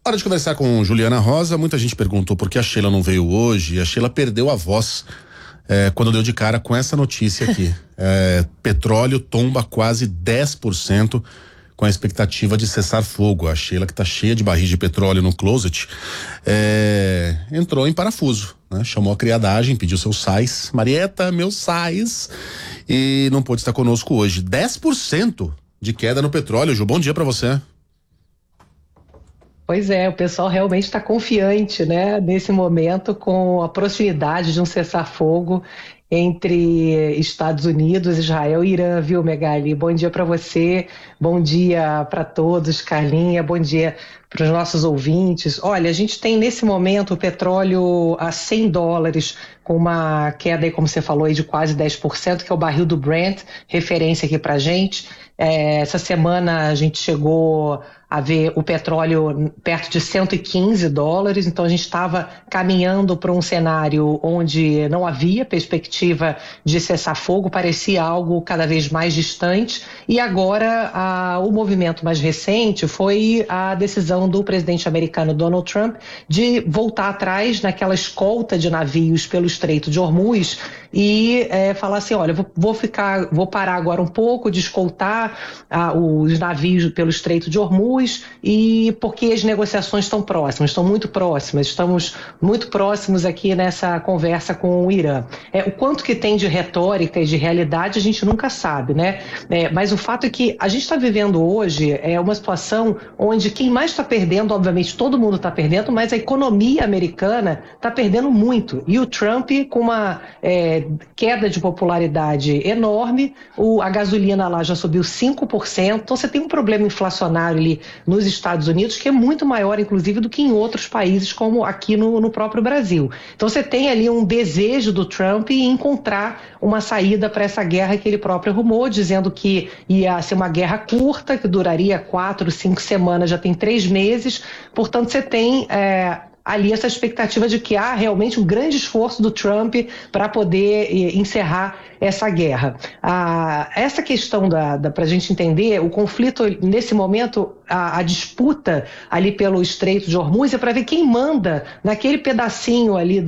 Hora de conversar com Juliana Rosa. Muita gente perguntou por que a Sheila não veio hoje. E a Sheila perdeu a voz quando deu de cara com essa notícia aqui. Petróleo tomba quase 10% com a expectativa de cessar fogo. A Sheila, que tá cheia de barris de petróleo no closet, entrou em parafuso, né? Chamou a criadagem, pediu seus sais. Marieta, meus sais. E não pôde estar conosco hoje. 10% de queda no petróleo. Ju, bom dia pra você. Pois é, o pessoal realmente está confiante, né, nesse momento, com a proximidade de um cessar-fogo entre Estados Unidos, Israel e Irã, viu, Megali? Bom dia para você, bom dia para todos, Carlinha, bom dia para os nossos ouvintes. Olha, a gente tem nesse momento o petróleo a $100, com uma queda aí, como você falou, aí de quase 10%, que é o barril do Brent, referência aqui para a gente. Essa semana a gente chegou a ver o petróleo perto de $115, então a gente estava caminhando para um cenário onde não havia perspectiva de cessar fogo, parecia algo cada vez mais distante, e agora o movimento mais recente foi a decisão do presidente americano Donald Trump de voltar atrás naquela escolta de navios pelo Estreito de Hormuz e falar assim, olha, vou parar agora um pouco de escoltar os navios pelo Estreito de Hormuz, e porque as negociações estão próximas, estão muito próximas, estamos muito próximos aqui nessa conversa com o Irã. O quanto que tem de retórica e de realidade a gente nunca sabe, né? Mas o fato é que a gente está vivendo hoje uma situação onde quem mais está perdendo, obviamente todo mundo está perdendo, mas a economia americana está perdendo muito, e o Trump com uma queda de popularidade enorme, a gasolina lá já subiu 5%, então você tem um problema inflacionário ali nos Estados Unidos que é muito maior, inclusive, do que em outros países, como aqui no próprio Brasil. Então você tem ali um desejo do Trump em encontrar uma saída para essa guerra que ele próprio arrumou, dizendo que ia ser uma guerra curta, que duraria 4, 5 semanas, já tem 3 meses, portanto você tem ali essa expectativa de que há realmente um grande esforço do Trump para poder encerrar essa guerra. Essa questão para a gente entender, o conflito nesse momento, a disputa ali pelo Estreito de Hormuz é para ver quem manda naquele pedacinho ali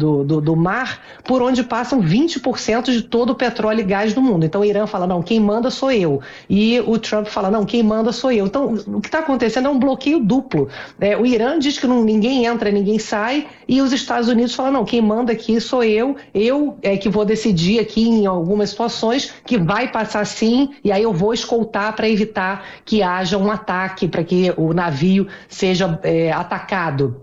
do mar por onde passam 20% de todo o petróleo e gás do mundo. Então o Irã fala, não, quem manda sou eu. E o Trump fala, não, quem manda sou eu. Então o que está acontecendo é um bloqueio duplo. O Irã diz que ninguém entra, ninguém sai, e os Estados Unidos falam, não, quem manda aqui sou eu que vou decidir aqui em algumas situações que vai passar sim, e aí eu vou escoltar para evitar que haja um ataque, para que o navio seja atacado.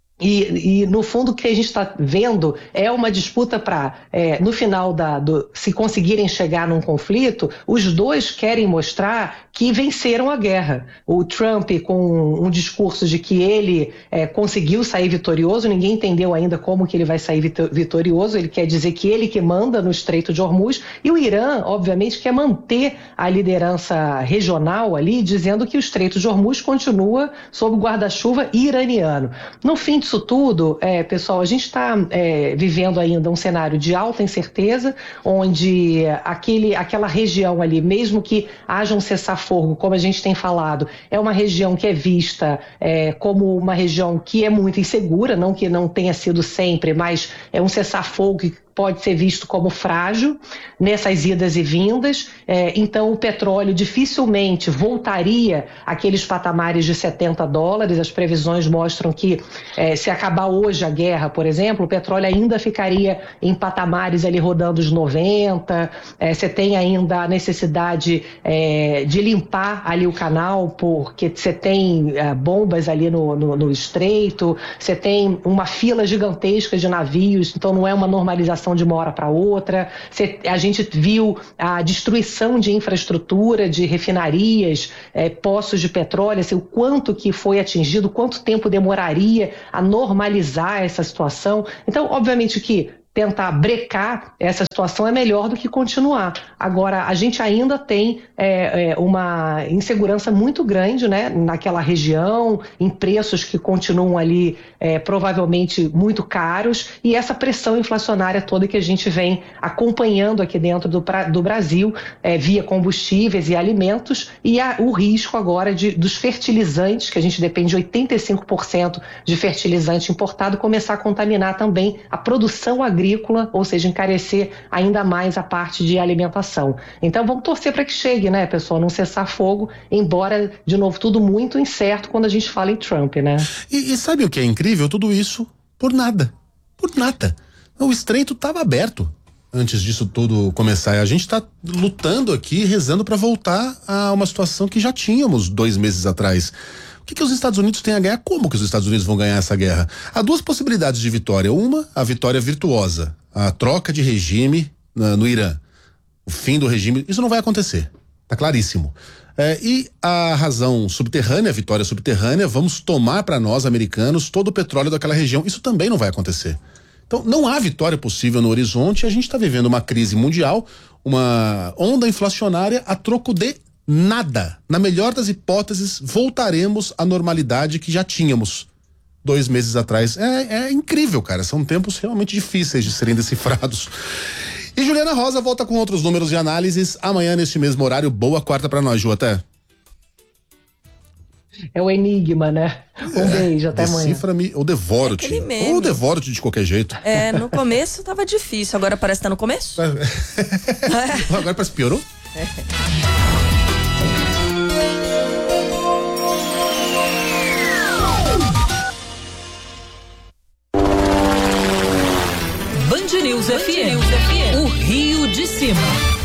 E no fundo o que a gente está vendo é uma disputa para, no final se conseguirem chegar num conflito, os dois querem mostrar que venceram a guerra. O Trump com um discurso de que ele conseguiu sair vitorioso, ninguém entendeu ainda como que ele vai sair vitorioso, ele quer dizer que ele que manda no Estreito de Hormuz, e o Irã, obviamente, quer manter a liderança regional ali, dizendo que o Estreito de Hormuz continua sob guarda-chuva iraniano. No fim disso tudo, pessoal, a gente está vivendo ainda um cenário de alta incerteza, onde aquela região ali, mesmo que haja um cessar-fogo, como a gente tem falado, é uma região que é vista como uma região que é muito insegura, não que não tenha sido sempre, mas é um cessar-fogo que pode ser visto como frágil nessas idas e vindas, então o petróleo dificilmente voltaria àqueles patamares de $70, as previsões mostram que se acabar hoje a guerra, por exemplo, o petróleo ainda ficaria em patamares ali rodando os 90, você tem ainda a necessidade de limpar ali o canal, porque você tem bombas ali no estreito, você tem uma fila gigantesca de navios, então não é uma normalização de uma hora para outra. A gente viu a destruição de infraestrutura, de refinarias, poços de petróleo, assim, o quanto que foi atingido, quanto tempo demoraria a normalizar essa situação. Então, obviamente que tentar brecar essa situação é melhor do que continuar. Agora, a gente ainda tem uma insegurança muito grande, né, naquela região, em preços que continuam ali provavelmente muito caros, e essa pressão inflacionária toda que a gente vem acompanhando aqui dentro do Brasil, via combustíveis e alimentos, e o risco agora dos fertilizantes, que a gente depende de 85% de fertilizante importado, começar a contaminar também a produção agrícola, ou seja, encarecer ainda mais a parte de alimentação. Então vamos torcer para que chegue, né, pessoal, num cessar-fogo, embora, de novo, tudo muito incerto quando a gente fala em Trump, né? E sabe o que é incrível? Tudo isso por nada. Por nada. O estreito estava aberto antes disso tudo começar. A gente está lutando aqui, rezando para voltar a uma situação que já tínhamos 2 meses atrás. O que os Estados Unidos têm a ganhar? Como que os Estados Unidos vão ganhar essa guerra? Há 2 possibilidades de vitória. Uma, a vitória virtuosa, a troca de regime no Irã, o fim do regime. Isso não vai acontecer, tá claríssimo. E a razão subterrânea, a vitória subterrânea, vamos tomar para nós, americanos, todo o petróleo daquela região. Isso também não vai acontecer. Então, não há vitória possível no horizonte. A gente está vivendo uma crise mundial, uma onda inflacionária a troco de nada. Na melhor das hipóteses, voltaremos à normalidade que já tínhamos 2 meses atrás. É incrível, cara. São tempos realmente difíceis de serem decifrados. E Juliana Rosa volta com outros números e análises amanhã neste mesmo horário. Boa quarta pra nós, Ju, até. É o enigma, né? Um beijo, até amanhã. Decifra-me ou devoro-te. Ou devoro-te de qualquer jeito. No começo tava difícil, agora parece que tá no começo. Agora parece que piorou? Band News FM, o Rio de Cima.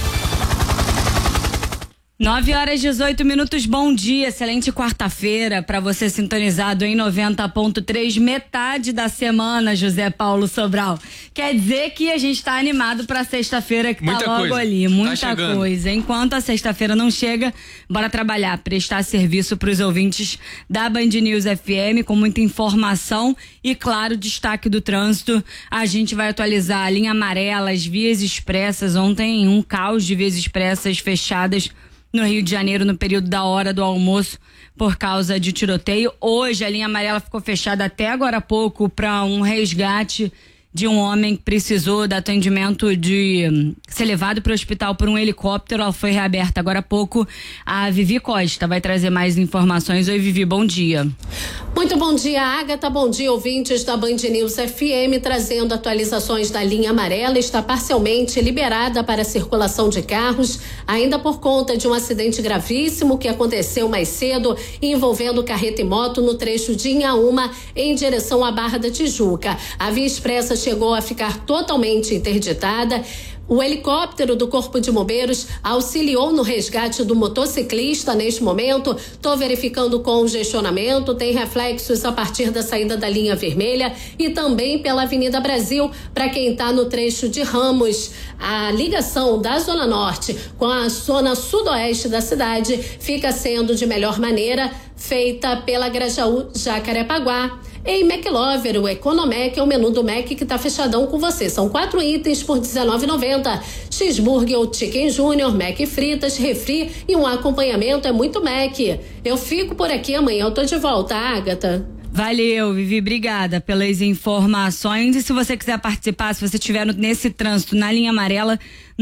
9h18, bom dia, excelente quarta-feira para você sintonizado em 90.3, metade da semana, José Paulo Sobral. Quer dizer que a gente tá animado pra sexta-feira que muita tá logo coisa. ali, muita tá coisa. Enquanto a sexta-feira não chega, bora trabalhar, prestar serviço pros ouvintes da Band News FM com muita informação e, claro, destaque do trânsito. A gente vai atualizar a linha amarela, as vias expressas. Ontem um caos de vias expressas fechadas no Rio de Janeiro no período da hora do almoço por causa de tiroteio. Hoje a linha amarela ficou fechada até agora há pouco para um resgate de um homem que precisou de atendimento de ser levado para o hospital por um helicóptero. Ela foi reaberta agora há pouco. A Vivi Costa vai trazer mais informações. Oi, Vivi, bom dia. Muito bom dia, Agatha. Bom dia, ouvintes da Band News FM, trazendo atualizações da linha amarela. Está parcialmente liberada para a circulação de carros, ainda por conta de um acidente gravíssimo que aconteceu mais cedo, envolvendo carreta e moto no trecho de Inhaúma, em direção à Barra da Tijuca. A via expressa chegou a ficar totalmente interditada. O helicóptero do Corpo de Bombeiros auxiliou no resgate do motociclista neste momento. Estou verificando congestionamento, tem reflexos a partir da saída da linha vermelha e também pela Avenida Brasil, para quem está no trecho de Ramos. A ligação da Zona Norte com a zona sudoeste da cidade fica sendo de melhor maneira feita pela Grajaú Jacarepaguá. Em McLover, o Economec é o menu do Mac que tá fechadão com você. São 4 itens por R$19,90. Cheeseburger ou Chicken Junior, Mac fritas, refri e um acompanhamento é muito Mac. Eu fico por aqui, amanhã eu tô de volta, Agatha. Valeu, Vivi, obrigada pelas informações. E se você quiser participar, se você estiver nesse trânsito na linha amarela,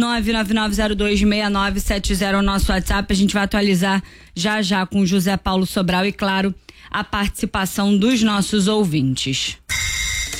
999026970 é o nosso WhatsApp. A gente vai atualizar já com o José Paulo Sobral e, claro, a participação dos nossos ouvintes.